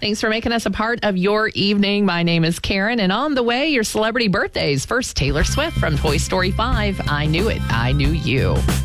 Thanks for making us a part of your evening. My name is Karen, and on the way, your celebrity birthdays. First, Taylor Swift from Toy Story 5. I Knew It, I Knew You.